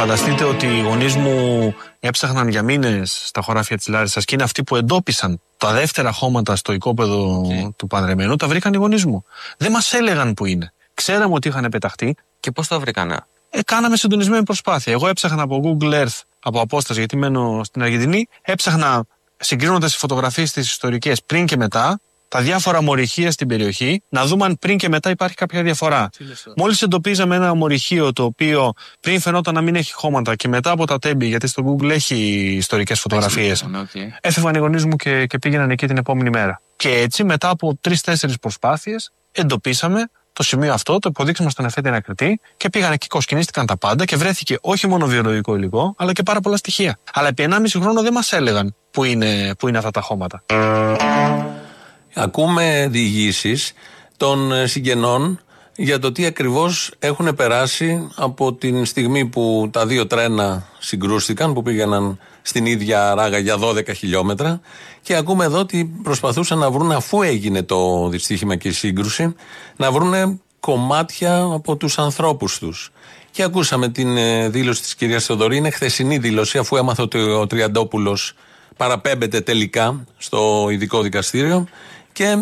Φανταστείτε ότι οι γονείς μου έψαχναν για μήνες στα χωράφια της Λάρισσας και είναι αυτοί που εντόπισαν τα δεύτερα χώματα στο οικόπεδο του Πανδρεμένου, τα βρήκαν οι γονείς μου. Δεν μας έλεγαν που είναι. Ξέραμε ότι είχαν πεταχτεί. Και πώς τα βρήκανε? Κάναμε συντονισμένη προσπάθεια. Εγώ έψαχνα από Google Earth, από απόσταση, γιατί μένω στην Αργεντινή, έψαχνα συγκρίνοντας τις φωτογραφίες τις ιστορικές πριν και μετά, τα διάφορα μορυχεία στην περιοχή, να δούμε αν πριν και μετά υπάρχει κάποια διαφορά. Μόλις εντοπίζαμε ένα μορυχείο το οποίο πριν φαινόταν να μην έχει χώματα και μετά από τα τέμπη, γιατί στο Google έχει ιστορικές φωτογραφίες, έφευγαν οι γονείς μου και πήγαιναν εκεί την επόμενη μέρα. Και έτσι μετά από 3-4 προσπάθειες εντοπίσαμε το σημείο αυτό, το υποδείξαμε στον εφέτη ανακριτή και πήγαν εκεί, κοσκινίστηκαν τα πάντα και βρέθηκε όχι μόνο βιολογικό υλικό, αλλά και πάρα πολλά στοιχεία. Αλλά επί 1,5 χρόνο δεν μας έλεγαν που είναι αυτά τα χώματα. Ακούμε διηγήσεις των συγγενών για το τι ακριβώς έχουν περάσει από την στιγμή που τα δύο τρένα συγκρούστηκαν, που πήγαιναν στην ίδια ράγα για 12 χιλιόμετρα, και ακούμε εδώ ότι προσπαθούσαν να βρουν, αφού έγινε το δυστύχημα και η σύγκρουση, να βρουν κομμάτια από τους ανθρώπους τους. Και ακούσαμε την δήλωση της κυρίας Θεοδωρή, είναι χθεσινή δήλωση, αφού έμαθε ότι ο Τριαντόπουλος παραπέμπεται τελικά στο ειδικό δικαστήριο, και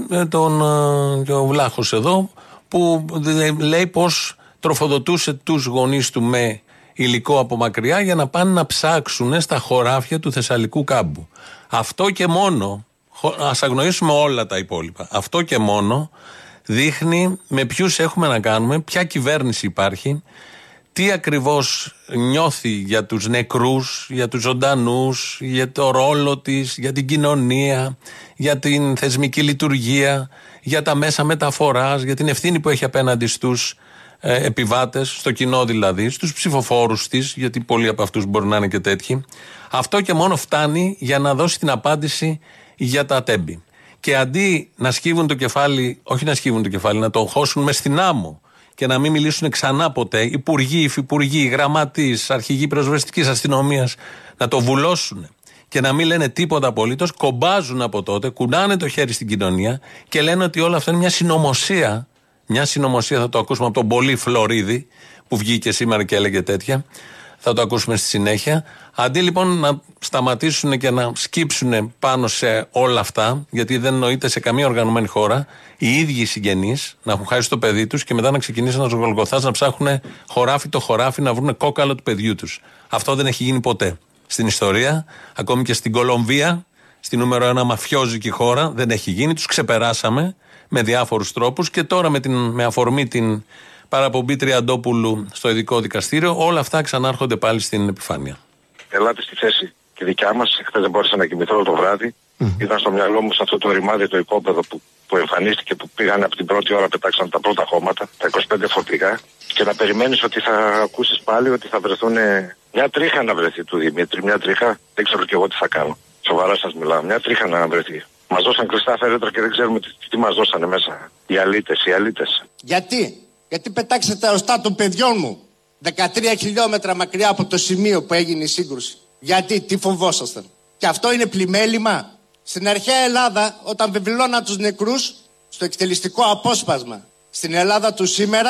ο Βλάχος εδώ που λέει πως τροφοδοτούσε τους γονείς του με υλικό από μακριά για να πάνε να ψάξουν στα χωράφια του Θεσσαλικού κάμπου. Αυτό και μόνο, ας αγνοήσουμε όλα τα υπόλοιπα, αυτό και μόνο δείχνει με ποιους έχουμε να κάνουμε, ποια κυβέρνηση υπάρχει, τι ακριβώς νιώθει για τους νεκρούς, για τους ζωντανούς, για το ρόλο της, για την κοινωνία, για την θεσμική λειτουργία, για τα μέσα μεταφοράς, για την ευθύνη που έχει απέναντι στους επιβάτες, στο κοινό δηλαδή, στους ψηφοφόρους της, γιατί πολλοί από αυτούς μπορεί να είναι και τέτοιοι. Αυτό και μόνο φτάνει για να δώσει την απάντηση για τα τέμπη. Και αντί να σκύβουν το κεφάλι, όχι να σκύβουν το κεφάλι, να το χώσουν μες στην άμμο και να μην μιλήσουν ξανά ποτέ, υπουργοί, υφυπουργοί, γραμματείς, αρχηγοί πυροσβεστικής αστυνομίας, να το βουλώσουν και να μην λένε τίποτα απολύτως, κομπάζουν από τότε, κουνάνε το χέρι στην κοινωνία και λένε ότι όλα αυτά είναι μια συνωμοσία. Μια συνωμοσία, θα το ακούσουμε από τον Πολύ Φλωρίδη που βγήκε σήμερα και έλεγε τέτοια. Θα το ακούσουμε στη συνέχεια. Αντί λοιπόν να σταματήσουν και να σκύψουν πάνω σε όλα αυτά, γιατί δεν νοείται σε καμία οργανωμένη χώρα οι ίδιοι οι συγγενείς να έχουν χάσει το παιδί τους και μετά να ξεκινήσουν να ζωγολγοθάς, να ψάχνουν χωράφι το χωράφι, να βρουν κόκαλο του παιδιού τους. Αυτό δεν έχει γίνει ποτέ στην ιστορία. Ακόμη και στην Κολομβία, στη νούμερο 1 μαφιόζικη χώρα, δεν έχει γίνει. Τους ξεπεράσαμε με διάφορους τρόπους και τώρα με αφορμή την παραπομπή Τριαντόπουλου στο ειδικό δικαστήριο, όλα αυτά ξανάρχονται πάλι στην επιφάνεια. Ελάτε στη θέση τη δικιά μας. Χθες δεν μπόρεσα να κοιμηθώ όλο το βράδυ. Ήταν στο μυαλό μου σε αυτό το ρημάδι το οικόπεδο που εμφανίστηκε, που πήγαν από την πρώτη ώρα, πετάξαν τα πρώτα χώματα, τα 25 φορτηγά. Και να περιμένεις ότι θα ακούσεις πάλι ότι θα βρεθούν. Μια τρίχα να βρεθεί του Δημήτρη, μια τρίχα. Δεν ξέρω κι εγώ τι θα κάνω. Σοβαρά σας μιλάω. Μια τρίχα να βρεθεί. Μας δώσαν κλειστά φέρετρα και δεν ξέρουμε τι μας δώσανε μέσα. Οι αλήτες. Γιατί πετάξετε τα οστά των παιδιών μου 13 χιλιόμετρα μακριά από το σημείο που έγινε η σύγκρουση? Γιατί, τι φοβόσασταν? Και αυτό είναι πλημέλημα? Στην αρχαία Ελλάδα, όταν βεβαιώναν τους νεκρούς στο εκτελεστικό απόσπασμα, στην Ελλάδα του σήμερα,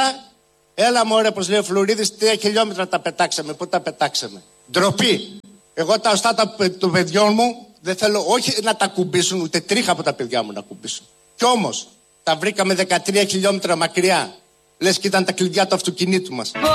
έλα μωρέ, πως λέει ο Φλωρίδης, 3 χιλιόμετρα τα πετάξαμε. Πού τα πετάξαμε? Ντροπή. Εγώ τα οστά των παιδιών μου δεν θέλω όχι να τα κουμπίσουν, ούτε τρίχα από τα παιδιά μου να κουμπίσουν. Κι όμως τα βρήκαμε 13 χιλιόμετρα μακριά. Λες και ήταν τα κλειδιά του αυτοκινήτου μας.